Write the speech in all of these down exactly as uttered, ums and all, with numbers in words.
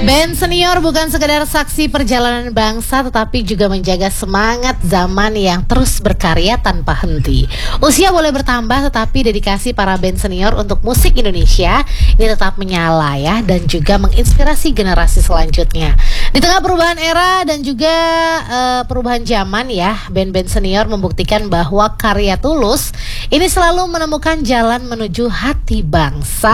Band senior bukan sekedar saksi perjalanan bangsa, tetapi juga menjaga semangat zaman yang terus berkarya tanpa henti. Usia boleh bertambah, tetapi dedikasi para band senior untuk musik Indonesia ini tetap menyala ya, dan juga menginspirasi generasi selanjutnya. Di tengah perubahan era dan juga uh, perubahan zaman ya, band-band senior membuktikan bahwa karya tulus ini selalu menemukan jalan menuju hati bangsa.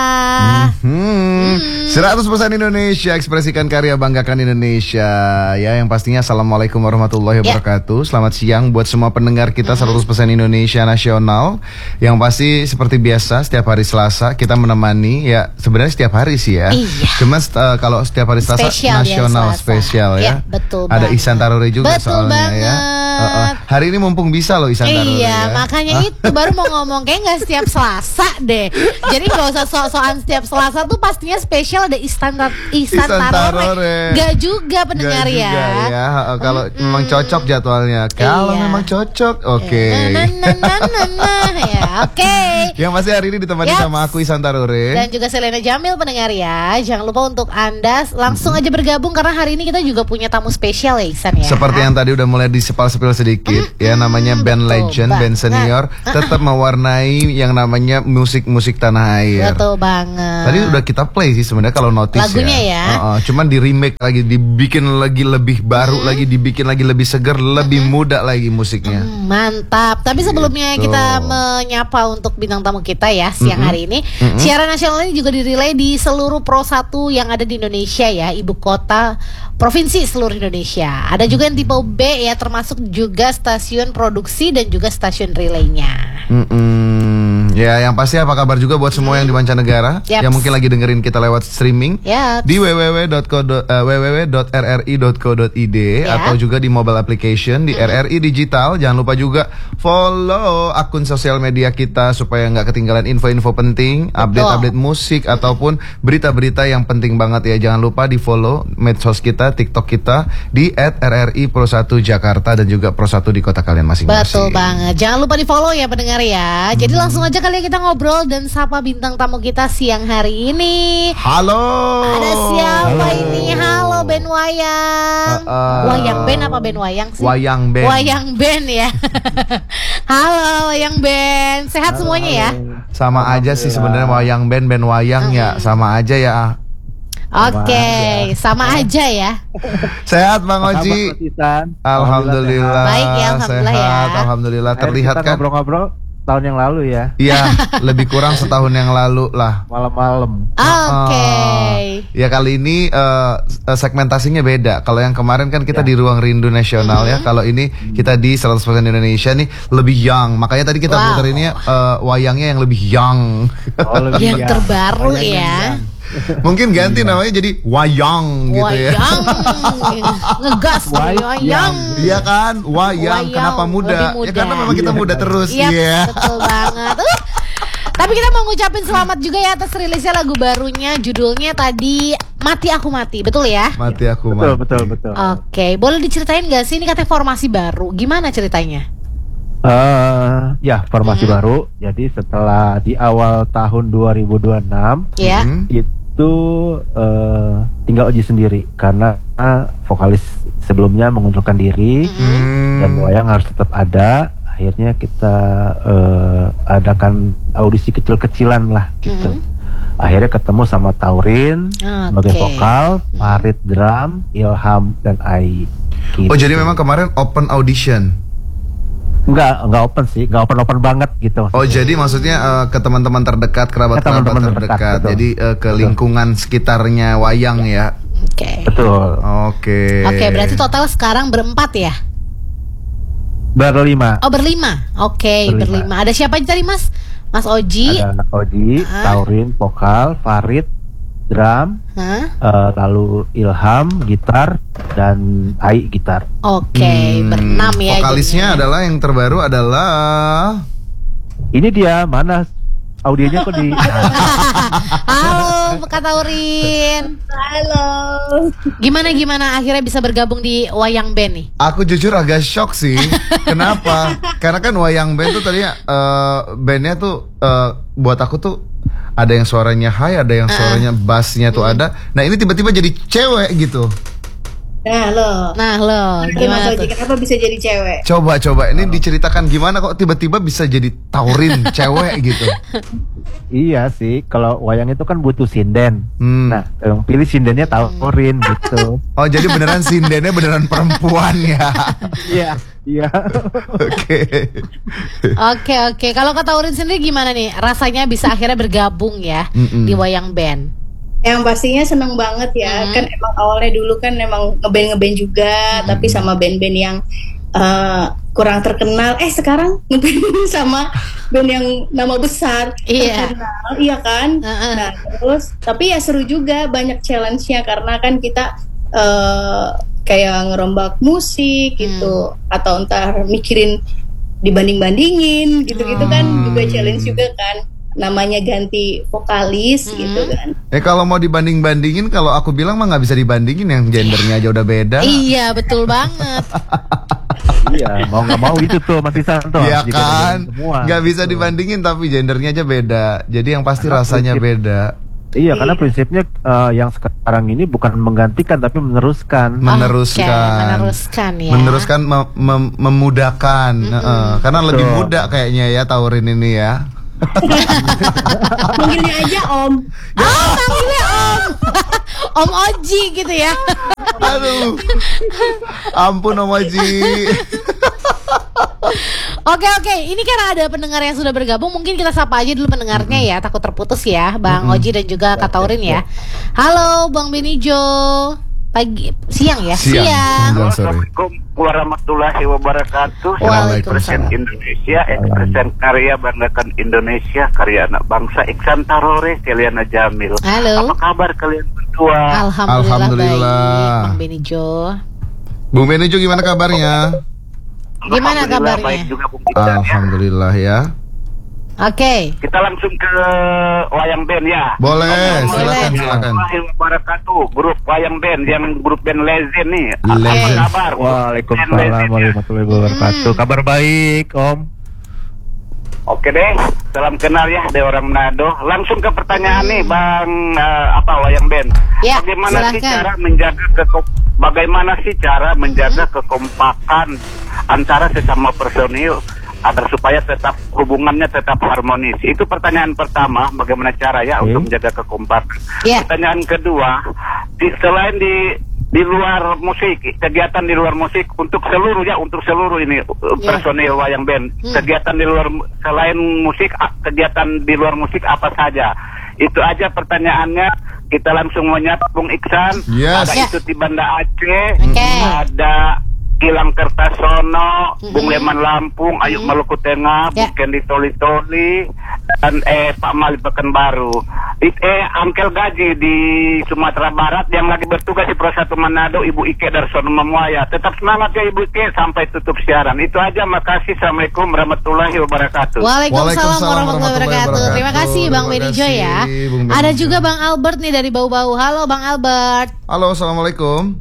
Hmm. Hmm. seratus persen Indonesia, ekspresikan karya, banggakan Indonesia. Ya, yang pastinya assalamualaikum warahmatullahi wabarakatuh. Yeah. Selamat siang buat semua pendengar kita seratus persen Indonesia Nasional. Yang pasti seperti biasa setiap hari Selasa kita menemani, ya sebenarnya setiap hari sih ya. Iya. Cuma uh, kalau setiap hari Selasa spesial nasional ya, spesial ya. Ya betul. Ada Ihsan Tarore juga betul soalnya banget. ya. Uh, uh. Hari ini mumpung bisa loh Ihsan Tarore. Iya, ya. makanya itu baru mau ngomong kayak nggak setiap Selasa deh. Jadi nggak usah sok-sokan setiap Selasa tuh pastinya spesial ada Ihsan Ihsan Tarore. Gak juga pendengar Gak ya. Juga, ya. Kalau mm -hmm. memang cocok jadwalnya. Kalau iya. memang cocok, oke. Okay. Nah, nah, nah, nah, nah, ya, oke. Okay. Yang pasti hari ini ditemani yep. sama aku Ihsan Tarore dan juga Selena Jamil pendengar ya. Jangan lupa untuk Anda langsung aja bergabung karena hari ini kita juga punya tamu spesial ya Ihsan ya. Seperti yang tadi udah mulai disepal-sepil sedikit mm -hmm. ya, namanya band betul, legend, band senior nah. tetap mewarnai yang namanya musik-musik tanah air. Betul banget. Tadi udah kita play sih sebenarnya kalau notice lagunya ya. ya. Uh -uh. Cuman di remake lagi, dibikin lagi lebih baru, hmm. lagi dibikin lagi lebih seger, lebih hmm. muda lagi musiknya. Hmm, mantap. Tapi sebelumnya gitu. kita menyapa untuk bintang tamu kita ya siang mm-hmm. hari ini. Mm-hmm. Siaran nasional ini juga dirilai di seluruh Pro satu yang ada di Indonesia ya, ibu kota provinsi seluruh Indonesia. Ada juga yang tipe B ya, termasuk juga stasiun produksi dan juga stasiun relaynya. Mm-mm. Ya, yang pasti apa kabar juga buat semua yang di mancanegara yep. yang mungkin lagi dengerin kita lewat streaming yep. di w w w dot r r i dot co dot i d yep. atau juga di mobile application di mm. R R I Digital. Jangan lupa juga follow akun sosial media kita supaya nggak ketinggalan info-info penting, update-update musik ataupun berita-berita yang penting banget ya. Jangan lupa di follow medsos kita, TikTok kita di at r r i pro satu Jakarta dan juga Pro satu di kota kalian masing-masing. Betul banget. Jangan lupa di follow ya pendengar ya. Jadi hmm. langsung aja kali kita ngobrol dan sapa bintang tamu kita siang hari ini. Halo. Ada siapa Halo. ini? Halo band Wayang. Uh, uh, Wayang band apa band Wayang sih? Wayang band. Wayang band ya. Halo Wayang band. Sehat halo, semuanya halo. ya? Sama aja sih sebenarnya Wayang band, band Wayang uh-huh. ya sama aja ya. Oke, okay, sama aja ya. Sehat Bang Oji. Alhamdulillah. Baik ya, alhamdulillah sehat, ya. Alhamdulillah. Terlihat kan ngobrol-ngobrol tahun yang lalu ya. Iya, lebih kurang setahun yang lalu lah. Malam-malam. Oke. Okay. Uh, ya kali ini uh, segmentasinya beda. Kalau yang kemarin kan kita ya. di Ruang Rindu Nasional mm-hmm. ya. Kalau ini kita di seratus persen Indonesia nih lebih young. Makanya tadi kita wow. puterinnya uh, wayangnya yang lebih young. Oh, lebih yang young. terbaru Wayang ya. Mungkin ganti namanya jadi Wayang gitu wayang. ya. Ngegas Wayang. Iya kan? Wayang. Wayang. Kenapa muda? muda? Ya karena memang kita muda terus. Iya, yeah. betul banget. Uh. Tapi kita mau ngucapin selamat juga ya atas rilisnya lagu barunya. Judulnya tadi Mati Aku Mati. Betul ya? Mati Aku Mati. Betul, betul, betul. Oke, okay. Boleh diceritain gak sih ini katanya formasi baru? Gimana ceritanya? Uh, ya formasi mm-hmm. baru. Jadi setelah di awal tahun dua ribu dua puluh enam yeah. itu uh, tinggal Oji sendiri karena uh, vokalis sebelumnya mengundurkan diri mm-hmm. dan Wayang harus tetap ada. Akhirnya kita uh, adakan audisi kecil-kecilan lah gitu. Mm-hmm. Akhirnya ketemu sama Taurin okay. sebagai vokal, Farid drum, Ilham dan Ai. Gitu. Oh jadi memang kemarin open audition? Enggak, enggak open sih, enggak open-open banget gitu. Maksudnya. Oh jadi maksudnya uh, ke teman-teman terdekat, kerabat-kerabat terdekat, terdekat. Jadi uh, ke betul. lingkungan sekitarnya Wayang ya. Oke. Okay. Betul. Oke. Okay. Oke, okay, berarti total sekarang berempat ya? Berlima. Oh berlima, oke okay, berlima. berlima. Ada siapa aja tadi Mas? Mas Oji. Ada Oji, uh. Taurin, vokal, Farid, drum, huh? uh, lalu Ilham, gitar, dan Ai, gitar. Oke, okay, hmm, berenam ya. Vokalisnya jadinya. adalah yang terbaru adalah ini dia, mana audionya kok di Halo Kak Taurin. Halo. Gimana gimana akhirnya bisa bergabung di Wayang Band nih? Aku jujur agak shock sih. Kenapa? Karena kan Wayang Band tuh tadinya uh, bandnya tuh uh, buat aku tuh ada yang suaranya high, ada yang suaranya uh. bassnya tuh hmm. ada. Nah ini tiba-tiba jadi cewek gitu. Nah lo, nah lo, gimana tuh? Kenapa bisa jadi cewek? Coba coba ini oh. diceritakan gimana kok tiba-tiba bisa jadi taurin cewek gitu? Iya sih, kalau wayang itu kan butuh sinden. Hmm. Nah, yang pilih sindennya taurin hmm. gitu. Oh jadi beneran sindennya beneran perempuan ya? Iya, iya. Oke, oke oke. Kalau ke taurin sendiri gimana nih? Rasanya bisa akhirnya bergabung ya Mm-mm. di wayang band? Yang pastinya seneng banget ya, hmm. kan emang awalnya dulu kan emang ngeband-ngeband juga, hmm. tapi sama band-band yang uh, kurang terkenal. Eh sekarang ngeband sama band yang nama besar, iya, terkenal, iya kan? Uh-uh. Nah terus, tapi ya seru juga, banyak challenge-nya karena kan kita uh, kayak ngerombak musik gitu, hmm. atau entar mikirin dibanding-bandingin gitu-gitu hmm. kan juga challenge juga kan. Namanya ganti vokalis hmm. gitu kan. Eh kalau mau dibanding-bandingin, kalau aku bilang mah nggak bisa dibandingin, yang gendernya aja udah beda. Iya betul banget. Iya mau nggak mau itu tuh Mas Isanto. Iya kan, nggak bisa dibandingin tapi gendernya aja beda. Jadi yang pasti karena rasanya prinsip, beda. Iya karena prinsipnya uh, yang sekarang ini bukan menggantikan tapi meneruskan. Meneruskan. Okay, meneruskan ya. Meneruskan mem- mem- memudahkan. Mm-hmm. Uh, karena lebih so. muda kayaknya ya taurin ini ya. Panggilnya aja Om. Oh, panggilnya Om. Om Oji gitu ya. Aduh. Ampun Om Oji. Oke oke, ini kan ada pendengar yang sudah bergabung. Mungkin kita sapa aja dulu pendengarnya ya, takut terputus ya, Bang Oji dan juga Kak Taurin ya. Halo Bang Benijo. Pagi, siang ya? Siang. Siang. Assalamualaikum warahmatullahi wabarakatuh. Waalaikumsalam. Indonesia, ekspresen karya banggakan Indonesia, karya anak bangsa Iksan Tarore, Keliana Jamil. Halo. Apa kabar kalian berdua? Alhamdulillah, Alhamdulillah. baik, Bang Benijo. Bung Benijo gimana kabarnya? Gimana kabarnya? Baik juga, Bung Alhamdulillah ya. Oke. Okay. Kita langsung ke wayang band ya. Boleh, silakan silakan. Wabarakatuh, grup wayang band yang grup band Legend nih. Legend. Apa kabar? Waalaikumsalam warahmatullahi wabarakatuh. Hmm. Kabar baik, Om. Oke deh, salam kenal ya dari orang Manado. Langsung ke pertanyaan hmm. nih, Bang uh, apa wayang band. Ya, bagaimana silakan. sih cara menjaga ke- bagaimana sih cara menjaga hmm. kekompakan antara sesama personil agar supaya tetap hubungannya tetap harmonis? Itu pertanyaan pertama, bagaimana cara ya okay. untuk menjaga kekompakan. Yeah. Pertanyaan kedua, di, selain di di luar musik, kegiatan di luar musik untuk seluruh ya untuk seluruh ini yeah. personil wayang band, hmm. kegiatan di luar selain musik, kegiatan di luar musik apa saja? Itu aja pertanyaannya. Kita langsung menyapa Bung Iksan. Yes. Ada yeah. itu di Banda Aceh, okay. ada Gilang Kertasono, mm-hmm. Bung Leman Lampung, Ayub mm-hmm. Maluku Tengah, yeah. Bung Kendi Toli Toli, dan eh Pak Mali Pekanbaru. It, eh Angkel Gaji di Sumatera Barat yang lagi bertugas di Pro satu Manado, Ibu Ike Darsono Memuaya. Tetap semangat ya Ibu Ike sampai tutup siaran. Itu aja, makasih. Assalamualaikum warahmatullahi wabarakatuh. Waalaikumsalam warahmatullahi wabarakatuh. Terima kasih Bang Benijo ya. Ada juga Bang Albert nih dari Bau-Bau. Halo Bang Albert. Halo, assalamualaikum.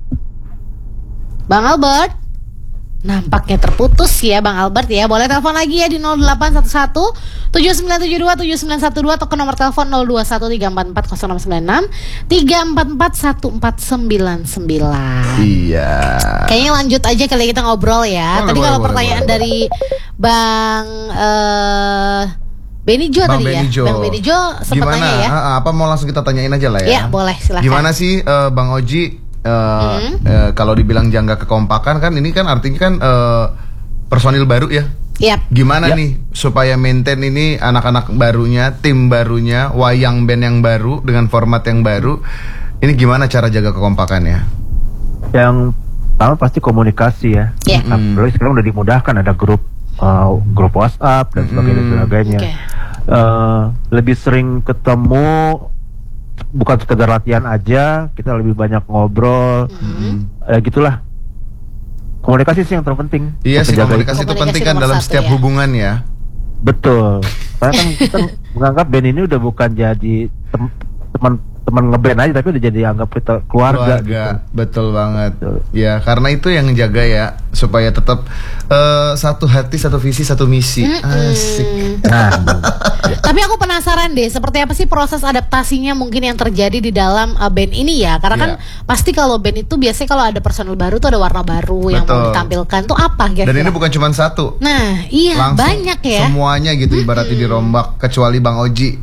Bang Albert, nampaknya terputus ya Bang Albert ya. Boleh telepon lagi ya di nol delapan satu satu tujuh sembilan tujuh dua tujuh sembilan satu dua atau ke nomor telepon nol dua satu tiga empat empat nol enam sembilan enam tiga empat empat satu empat sembilan sembilan. Iya. Kayaknya lanjut aja kali kita ngobrol ya. Boleh, Tadi boleh, kalau boleh, pertanyaan boleh. dari Bang uh, Benijo Bang tadi Benijo. ya. Bang Benijo sempat Gimana? tanya ya. Ha, apa mau langsung kita tanyain aja lah ya? Ya boleh silahkan. Gimana sih uh, Bang Oji? Uh, hmm. uh, kalau dibilang jangka kekompakan kan ini kan artinya kan uh, personil baru ya. Yep. Gimana Yep. nih supaya maintain ini anak-anak barunya, tim barunya, wayang band yang baru dengan format yang baru. Ini gimana cara jaga kekompakannya? Yang pertama pasti komunikasi ya. Yeah. Nah, mm. sekarang udah dimudahkan, ada grup uh, grup WhatsApp dan sebagainya mm. sebagainya. Okay. Uh, lebih sering ketemu, bukan sekedar latihan aja, kita lebih banyak ngobrol, mm-hmm. ya gitulah. Komunikasi sih yang terpenting. Iya sih, komunikasi itu, itu penting kan dalam setiap ya. hubungan ya. Betul. Karena kan kita menganggap band ini udah bukan jadi tem- teman teman ngeband aja tapi udah jadi anggap kita keluarga, keluarga gitu. Betul banget. Betul. Ya karena itu yang jaga ya supaya tetap uh, satu hati, satu visi, satu misi. Mm-mm. Asik. Nah, Tapi aku penasaran deh, seperti apa sih proses adaptasinya mungkin yang terjadi di dalam uh, band ini ya? Karena kan Iya. pasti kalau band itu biasanya kalau ada personel baru tuh ada warna baru yang mau Betul. ditampilkan tuh apa kira-kira? Dan ini bukan cuma satu. Nah, iya Langsung banyak ya. semuanya gitu ibaratnya dirombak kecuali Bang Oji.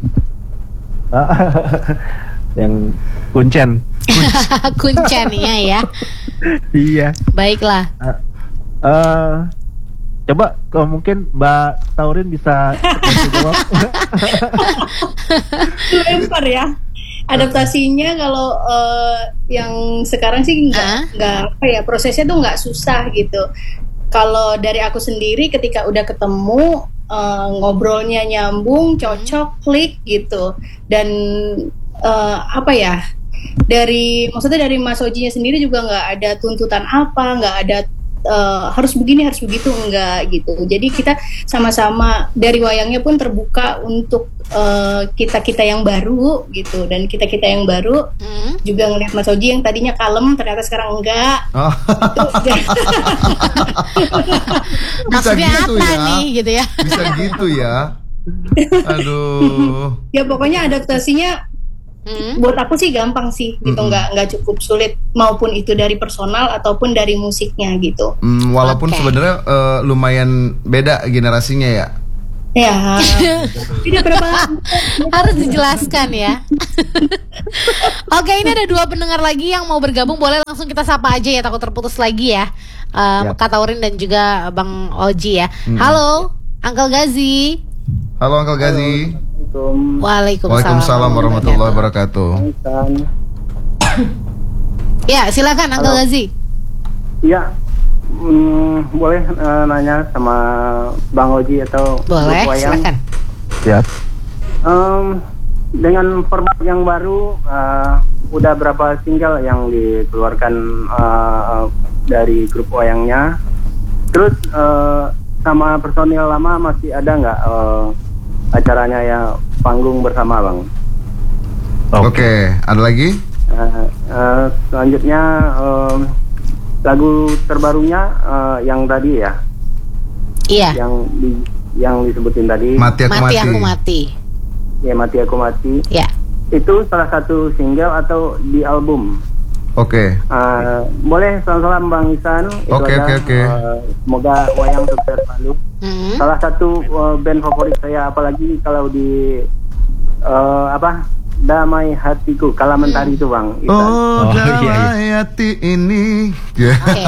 yang kuncen. Kuncennya ya. Iya. Baiklah. Uh, uh, coba kalau mungkin Mbak Taurin bisa jawab. Lempar ya. Adaptasinya kalau uh, yang sekarang sih nggak nggak apa ya, prosesnya tuh nggak susah gitu. Kalau dari aku sendiri ketika udah ketemu uh, ngobrolnya nyambung, cocok, klik gitu. Dan uh, apa ya? Dari maksudnya dari Mas Ojinya sendiri juga nggak ada tuntutan apa, nggak ada uh, harus begini harus begitu, enggak gitu. Jadi kita sama-sama dari wayangnya pun terbuka untuk uh, kita-kita yang baru gitu, dan kita-kita yang baru Hmm. juga ngelihat Mas Oji yang tadinya kalem ternyata sekarang enggak. Oh. Bisa Maksudnya gitu apa ya? nih gitu ya? Bisa gitu ya. Aduh. Ya pokoknya adaptasinya Hmm. buat aku sih gampang sih gitu, Mm-mm. nggak nggak cukup sulit, maupun itu dari personal ataupun dari musiknya gitu. Hmm, walaupun Oke. sebenarnya uh, lumayan beda generasinya ya. Ya, tidak berapa. Harus dijelaskan ya. Oke, ini ada dua pendengar lagi yang mau bergabung. Boleh langsung kita sapa aja ya, takut terputus lagi ya. Um, Ya. Kak Taurin dan juga Bang Oji ya. Hmm. Halo, Uncle Gazi. Halo Uncle Gazi. Waalaikumsalam, Waalaikumsalam warahmatullahi wabarakatuh. Ya, silakan Uncle Halo. Gazi. Iya, mm, boleh uh, nanya sama Bang Oji atau Boleh, Grup Wayang? silakan. Ya. Um, dengan format yang baru, uh, udah berapa single yang dikeluarkan uh, dari grup wayangnya? Terus uh, sama personil lama masih ada nggak uh, acaranya ya panggung bersama, Bang? Oke, ada lagi? Uh, uh, selanjutnya um, lagu terbarunya uh, yang tadi ya, Iya. yang di, yang disebutin tadi, Mati aku Mati mati. aku mati. ya mati aku mati. Ya. Itu salah satu single atau di album? Oke. Uh, boleh salam-salam Bang Isan. Itu Oke, aja. oke, oke. Uh, semoga wayang sukses selalu. Hmm. Salah satu uh, band favorit saya, apalagi kalau di uh, apa Damai Hatiku, Kala Mentari itu, Bang Isan. Oh, Oh, iya, iya. damai hati ini. Ya. Oke.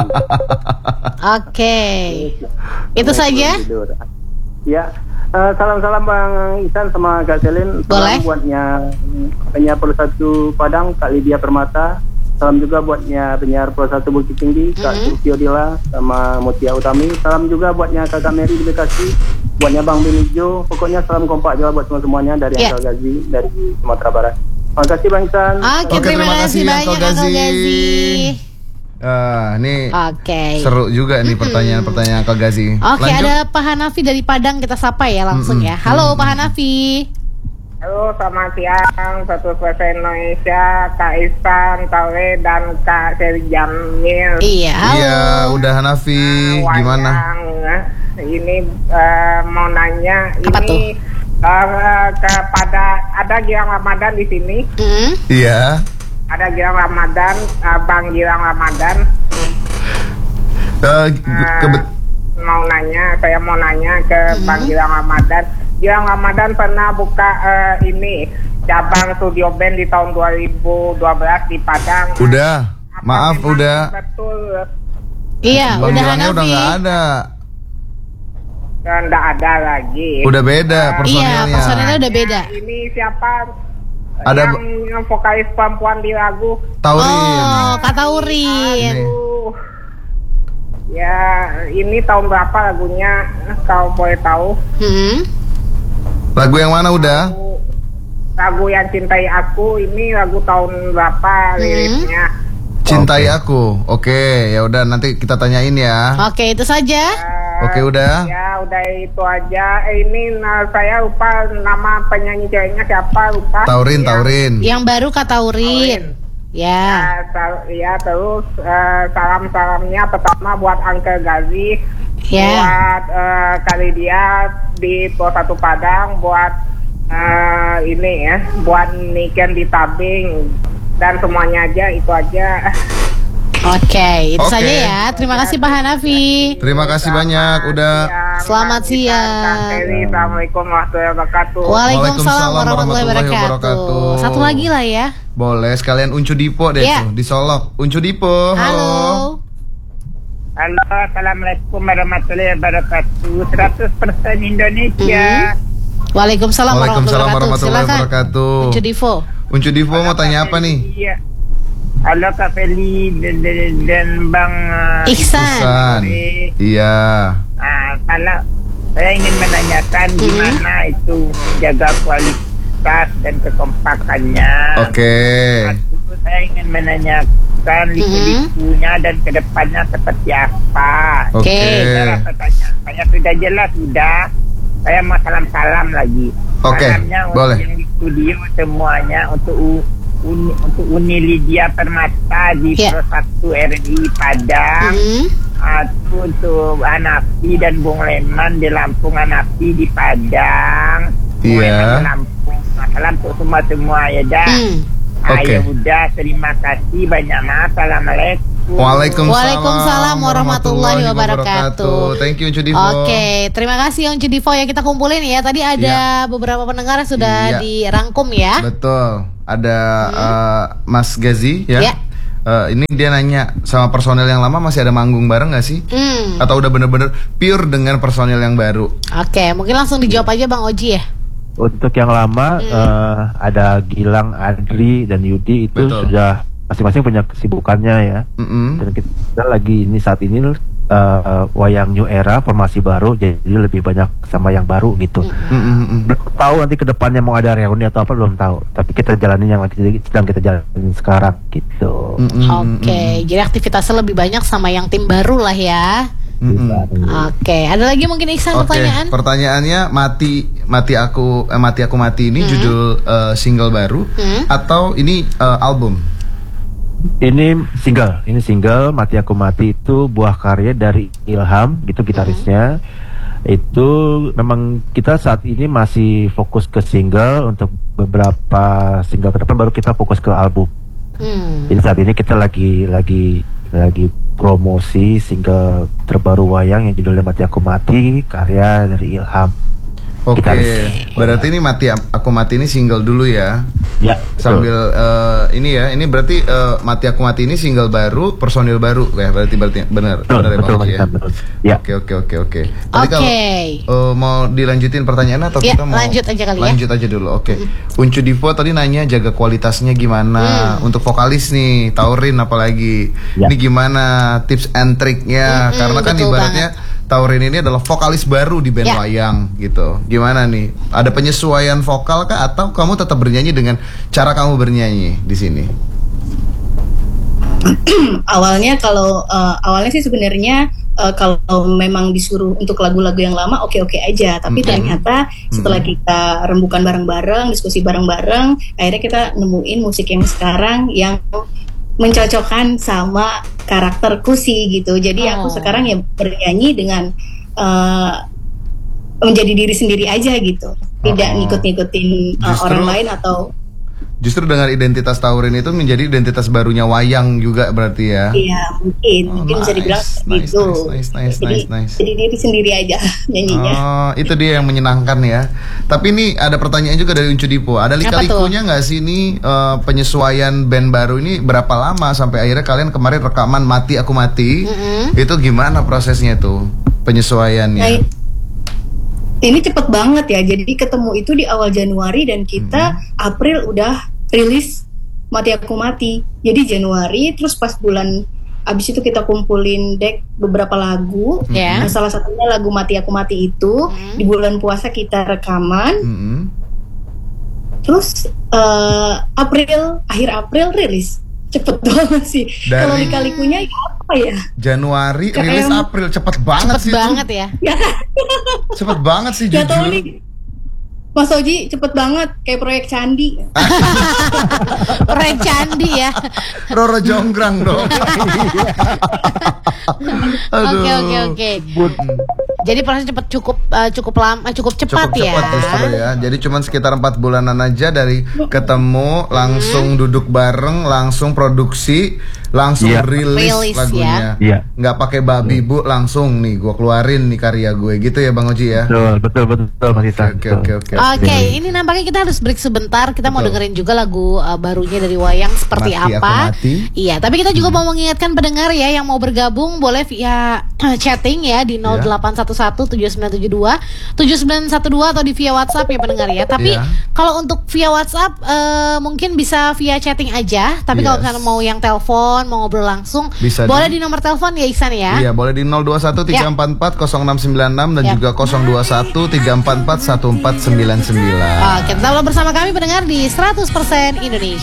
Oke. Itu saja. Tidur. Ya, uh, salam-salam Bang Isan sama Kak Selin. Boleh. Salam buatnya penyiar Pro satu Padang, Kak Lydia Permata. Salam juga buatnya penyiar Pro satu Bukit Tinggi, Kak Mhm. Sufi Odila sama Mutia Utami. Salam juga buatnya Kakak Mary di Bekasi, buatnya Bang Benijo. Pokoknya salam kompak juga buat semua-semuanya dari Ya. Uncle Gazi dari Sumatera Barat. Terima kasih Bang Isan. Oke, Oke, terima terima kasih kasih, banyak Uncle Uncle Gazi. Gazi. Ah, ini Oke. seru juga nih pertanyaan-pertanyaan Uncle Gazi. Oke, Lanjut. ada Pak Hanafi dari Padang, kita sapa ya langsung Mm-mm. ya. Halo Pak Hanafi. Halo, selamat siang, satu bahasa Indonesia, Kak Isan, Tawe, dan Kak Seri Jamil. Iya, halo. Iya, udah Hanafi, Wayang, gimana? Ini eh, mau nanya, Apa ini eh, kepada ada Gilang Ramadan di sini, Hmm? Iya. ada Gilang Ramadan, eh, Bang Gilang Ramadan. Eh, Eh, kebet- mau nanya, saya mau nanya ke Bang Gilang Ramadan. Gilang Ramadan pernah buka eh, ini cabang studio band di tahun dua ribu dua belas di Padang. Udah, Apa maaf memang udah. Betul, Iya, Bang udah Gilangnya Hanafi. udah nggak ada. enggak ada lagi. Udah beda Iya, personilnya. personilnya udah beda. Ini siapa? Ada yang, yang vokalis perempuan di lagu. Taurin. Oh, Kak Taurin. Ini. Aduh. Ya, ini tahun berapa lagunya? Kalau boleh tahu. Hmm? Lagu yang mana udah? Lagu, lagu yang cintai aku ini lagu tahun berapa liriknya? Cintai aku. Oke, ya udah nanti kita tanyain ya. Oke, itu saja. Eh, Oke, udah. Ya, udah itu aja. Eh, ini nah, saya lupa nama penyanyi ceweknya siapa, lupa. Taurin, yang, Taurin. Yang baru Kak Taurin. Ya. Ya, sal- ya terus uh, salam-salamnya pertama buat Uncle Gazi, Ya. buat uh, Kalidia di Pos Satu Padang, buat uh, ini ya, buat Niken di Tabing dan semuanya aja itu aja. Oke, itu Oke. saja ya. Terima kasih Pak Hanafi. Terima kasih banyak udah. Selamat siang. Assalamualaikum warahmatullahi wabarakatuh. Waalaikumsalam warahmatullahi wabarakatuh. Satu lagi lah ya. Boleh sekalian Uncu Dipo deh Ya. tuh di Solok. Uncu Dipo, halo. Halo. Halo, assalamualaikum warahmatullahi wabarakatuh. seratus persen Indonesia. Waalaikumsalam Waalaikumsalam warahmatullahi warahmatullahi wabarakatuh. wabarakatuh. Uncu Divo. Uncu Dipo mau tanya apa nih? Iya. Halo Kak Feli dan, dan, dan Bang uh, Ihsan. Ihsan. Iya. Ah, kalau saya ingin menanyakan Hmm. gimana itu jaga kualitas dan kekompakannya. Oke. Satu, saya ingin menanyakan liku-likunya dan kedepannya seperti apa. Oke. Cara pertanyaan saya sudah jelas sudah. Saya mau salam-salam lagi. Oke, Salamnya untuk boleh. yang di studio semuanya untuk U- Uni, untuk Uni Lydia Permata di Ya. Pro satu R I Padang. Mhm. Aku untuk Anafi dan Bung Leman di Lampung, Anafi di Padang. Bung Iya. Leman di Lampung. Salam untuk semua-semua ya dah. Hmm. Oke. Ayo udah, terima kasih banyak. Maaf. Assalamualaikum. Waalaikumsalam, Waalaikumsalam warahmatullahi wabarakatuh. Thank you Uncu Dipo. Oke, terima kasih Uncu Divo ya, kita kumpulin ya. Tadi ada beberapa pendengar yang sudah Iya. dirangkum ya. Betul. Ada uh, Mas Gazi ya. Ya. Uh, ini dia nanya sama personel yang lama masih ada manggung bareng gak sih? Hmm. Atau udah bener-bener pure dengan personel yang baru? Oke, mungkin langsung dijawab aja Bang Oji ya. Untuk yang lama eh, ada Gilang, Adri dan Yudi itu Betul. sudah masing-masing punya kesibukannya ya. Mm-mm. Dan kita lagi ini saat ini eh, wayang new era formasi baru, jadi lebih banyak sama yang baru gitu. Mm-mm. Belum tahu nanti kedepannya mau ada reuni atau apa belum tahu. Tapi kita jalanin yang lagi sedang kita jalanin sekarang gitu. Mm-mm. Oke, jadi aktivitasnya lebih banyak sama yang tim baru lah ya. Mm-mm. Oke, ada lagi mungkin Iksan Oke, pertanyaan? pertanyaannya mati mati aku eh, mati aku mati ini judul eh, single baru Hmm. atau ini eh, album? Ini single, ini single Mati Aku Mati itu buah karya dari Ilham, gitu gitarisnya. Itu memang kita saat ini masih fokus ke single, untuk beberapa single ke depan baru kita fokus ke album. Hmm. Jadi saat ini kita lagi lagi lagi promosi single terbaru wayang yang judulnya Mati Aku Mati, karya dari Ilham. Oke, Gitaris. berarti ini mati aku mati ini single dulu ya. Ya, Sambil eh, ini ya, ini berarti eh, mati aku mati ini single baru, personil baru ya, berarti berarti benar betul, benar ya, betul, Bang Oji, ya. betul, betul. Ya. Oke oke oke oke. Tadi Oke. kalau eh, mau dilanjutin pertanyaan atau Ya, kita mau lanjut aja kali ya. Lanjut aja dulu. Oke. Uncu Divo tadi nanya jaga kualitasnya gimana untuk vokalis nih, Taurin apalagi. Ya. Ini gimana tips and triknya? Mm-mm, Karena kan betul ibaratnya Taurin ini adalah vokalis baru di band Ya. wayang gitu. Gimana nih? Ada penyesuaian vokal kah atau kamu tetap bernyanyi dengan cara kamu bernyanyi di sini? Awalnya kalau uh, awalnya sih sebenarnya uh, kalau memang disuruh untuk lagu-lagu yang lama oke-oke aja, tapi Mm-hmm. ternyata setelah kita rembukan bareng-bareng, diskusi bareng-bareng, akhirnya kita nemuin musik yang sekarang yang mencocokkan sama karakterku sih gitu. Jadi Oh. aku sekarang ya bernyanyi dengan uh, menjadi diri sendiri aja gitu, tidak Oh. ngikut-ngikutin uh, Justru- orang lain atau Justru dengan identitas Taurin itu menjadi identitas barunya wayang juga berarti ya. iya mungkin Oh, mungkin bisa nice, dibilang nice, seperti itu. nice, nice, jadi, nice, nice. jadi diri sendiri aja nyanyinya. Oh, itu dia yang menyenangkan ya. Tapi ini ada pertanyaan juga dari Uncu Dipo. Ada lika-likunya nggak sih ini eh, penyesuaian band baru ini berapa lama sampai akhirnya kalian kemarin rekaman Mati Aku Mati? Mm-mm. Itu gimana prosesnya tuh penyesuaiannya? Nah, ini cepet banget ya. Jadi ketemu itu di awal Januari dan kita April udah rilis Mati Aku Mati. Jadi Januari, terus pas bulan abis itu kita kumpulin deck beberapa lagu. Ya. Nah, salah satunya lagu Mati Aku Mati itu Hmm. di bulan puasa kita rekaman. Mm-mm. Terus eh, April, akhir April rilis. cepet banget sih. Kalau lika-likunya ya apa ya? Januari rilis April, cepet banget cepet sih. Cepet banget ya. Ya kan? Cepet banget sih Gak jujur. tahu nih. Mas Oji cepet banget kayak proyek candi. Proyek candi ya. Roro Jonggrang dong. Oke oke oke. Jadi proses cepat cukup uh, cukup lama cukup cepat cukup ya. Cepat justru ya. Jadi cuma sekitar empat bulanan aja dari ketemu langsung hmm. duduk bareng, langsung produksi, langsung yeah. rilis, rilis lagunya. Ya. Nggak pakai babi bu, langsung nih gue keluarin nih karya gue gitu ya Bang Oji ya. Betul betul betul Mas Ita. Oke oke oke. Oke, ini nampaknya kita harus break sebentar. Kita betul. mau dengerin juga lagu uh, barunya dari Wayang seperti mati, apa. mati. Iya, tapi kita juga hmm. mau mengingatkan pendengar ya yang mau bergabung boleh via chatting ya di nol delapan satu satu tujuh sembilan tujuh dua tujuh sembilan satu dua atau di via WhatsApp ya pendengar ya. Tapi yeah. kalau untuk via WhatsApp uh, mungkin bisa via chatting aja. Tapi yes. kalau misalnya mau yang telepon, mau ngobrol langsung, bisa boleh di, di nomor telepon ya Iksan ya. Iya, boleh di nol dua satu tiga empat empat nol enam sembilan enam dan yeah. juga nol dua satu tiga empat empat satu empat sembilan sembilan. Oke, tetaplah bersama kami pendengar di seratus persen Indonesia.